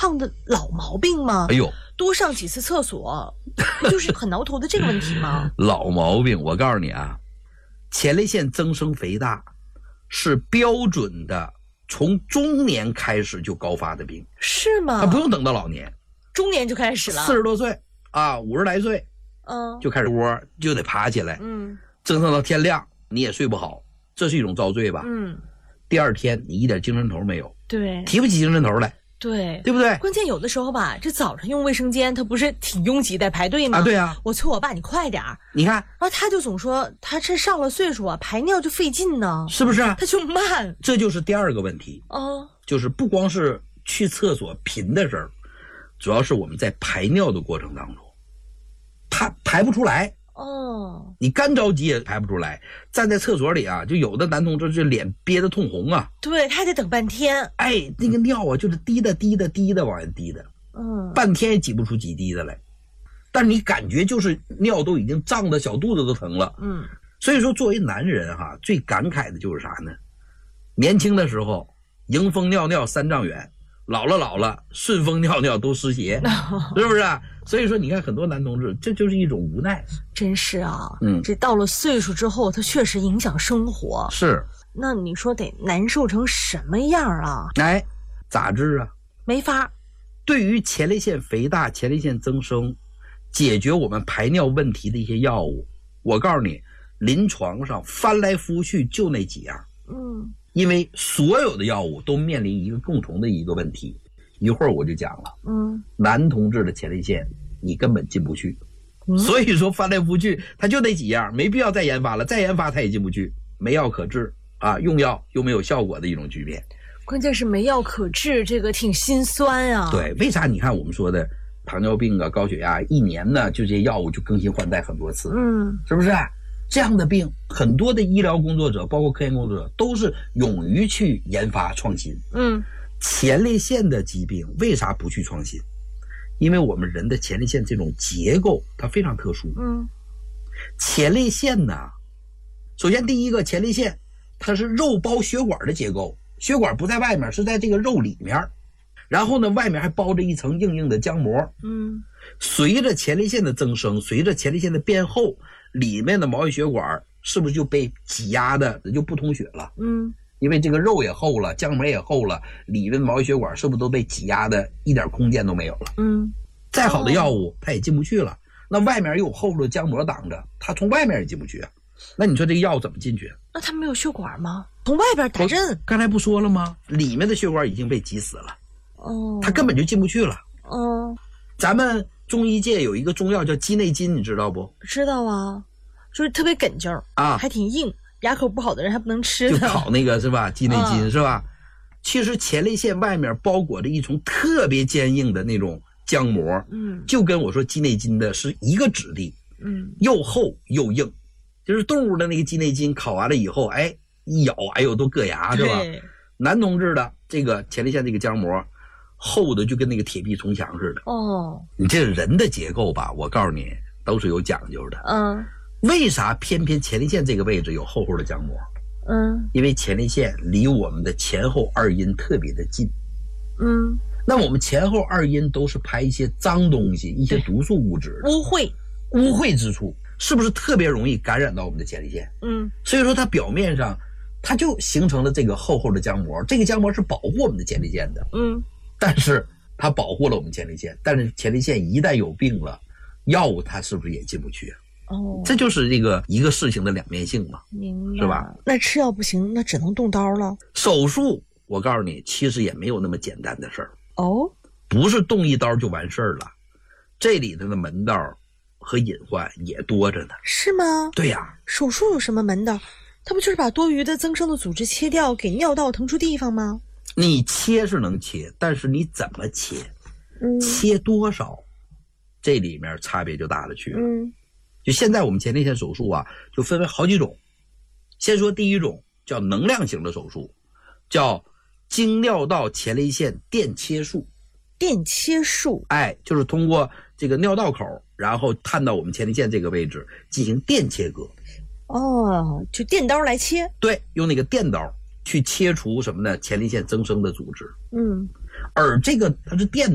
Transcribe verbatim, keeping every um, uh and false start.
胖的老毛病吗？ 哎呦， 多上几次厕所，不就是很挠头的这个问题吗？ 老毛病，我告诉你啊，前列腺增生肥大是标准的从中年开始就高发的病。 是吗？ 啊，不用等到老年， 中年就开始了， 四十多岁啊，五十来岁， 嗯， 就开始窝，就得爬起来， 嗯， 增生到天亮，你也睡不好，这是一种遭罪吧？ 嗯， 第二天你一点精神头没有， 对， 提不起精神头来， 对， 对不对？ 关键有的时候吧，这早上用卫生间，它不是挺拥挤在排队吗？ 啊，对啊， 我催我爸你快点儿， 你看， 然后他就总说他这上了岁数啊，排尿就费劲呢， 是不是？ 他就慢， 这就是第二个问题， 哦， 就是不光是去厕所频的事儿，主要是我们在排尿的过程当中，他排不出来。 哦， 你干着急也排不出来，站在厕所里啊，就有的男同志这脸憋得通红啊， 对，他还得等半天， 哎，那个尿啊就是滴的滴的滴的往下滴的， 嗯， 半天也挤不出几滴的来，但是你感觉就是尿都已经胀得小肚子都疼了， 嗯， 所以说作为男人哈、啊，最感慨的就是啥呢？年轻的时候迎风尿尿三丈远，老了老了顺风尿尿都湿鞋，是不是啊？所以说你看很多男同志，这就是一种无奈。 真是啊， 嗯， 这到了岁数之后，它确实影响生活。 是， 那你说得难受成什么样啊？ 哎，咋治啊？ 没法。 对于前列腺肥大、前列腺增生，解决我们排尿问题的一些药物，我告诉你，临床上翻来覆去就那几样。 嗯， 因为所有的药物都面临一个共同的一个问题，一会儿我就讲了。 嗯， 男同志的前列腺你根本进不去， 嗯、 所以说翻来覆去，它就那几样，没必要再研发了，再研发它也进不去，没药可治啊，用药又没有效果的一种局面。 关键是没药可治，这个挺心酸啊。 对，为啥你看我们说的糖尿病啊、高血压，一年呢就这些药物就更新换代很多次， 嗯， 是不是？这样的病，很多的医疗工作者，包括科研工作者，都是勇于去研发创新。 嗯， 前列腺的疾病为啥不去创新？因为我们人的前列腺这种结构它非常特殊。 嗯， 前列腺呢，首先第一个，前列腺它是肉包血管的结构，血管不在外面，是在这个肉里面。然后呢，外面还包着一层硬硬的浆膜。 嗯， 随着前列腺的增生，随着前列腺的变厚，里面的毛细血管是不是就被挤压的就不通血了？ 嗯， 因为这个肉也厚了，浆膜也厚了，里面毛细血管是不是都被挤压的一点空间都没有了？ 嗯， 再好的药物它也进不去了。那外面又有厚的浆膜挡着，它从外面也进不去啊。那你说这个药怎么进去？ 那它没有血管吗？从外边打针？ 刚才不说了吗？里面的血管已经被挤死了， 哦， 它根本就进不去了。 哦， 咱们中医界有一个中药叫鸡内金，你知道不？ 知道啊，就是特别梗劲儿啊， 还挺硬，牙口不好的人还不能吃就烤那个是吧？鸡内金、 嗯、 是吧？其实前列腺外面包裹着一层特别坚硬的那种浆膜， 嗯， 就跟我说鸡内金的是一个质地， 嗯， 又厚又硬，就是动物的那个鸡内金烤完了以后，哎，一咬，哎呦都硌牙是吧？男同志的这个前列腺这个浆膜厚的就跟那个铁壁铜墙似的。 哦， 你这人的结构吧，我告诉你都是有讲究的。 嗯， 为啥偏偏前列腺这个位置有厚厚的浆膜？ 嗯， 因为前列腺离我们的前后二阴特别的近。 嗯， 那我们前后二阴都是排一些脏东西，一些毒素物质， 污秽， 污秽之处，是不是特别容易感染到我们的前列腺？ 嗯， 所以说它表面上它就形成了这个厚厚的浆膜，这个浆膜是保护我们的前列腺的。 嗯， 但是它保护了我们前列腺，但是前列腺一旦有病了，药物它是不是也进不去？ 哦， 这就是这个一个事情的两面性嘛， 明白， 是吧？ 那吃药不行，那只能动刀了。 手术，我告诉你，其实也没有那么简单的事儿。 哦， 不是动一刀就完事儿了，这里头的门道和隐患也多着呢。 是吗？ 对呀、啊， 手术有什么门道？它不就是把多余的增生的组织切掉，给尿道腾出地方吗？ 你切是能切，但是你怎么切， 嗯， 切多少，这里面差别就大了去了。 嗯， 就现在我们前列腺手术啊，就分为好几种。先说第一种叫能量型的手术，叫经尿道前列腺电切术。 电切术， 哎，就是通过这个尿道口，然后探到我们前列腺这个位置进行电切割。 哦，就电刀来切。 对，用那个电刀去切除什么呢？前列腺增生的组织。 嗯， 而这个它是电